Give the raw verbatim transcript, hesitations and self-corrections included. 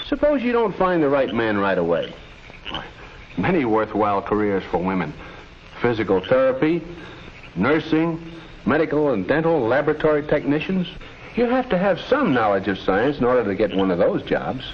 Suppose you don't find the right man right away. Many worthwhile careers for women. Physical therapy, nursing, medical and dental laboratory technicians. You have to have some knowledge of science in order to get one of those jobs.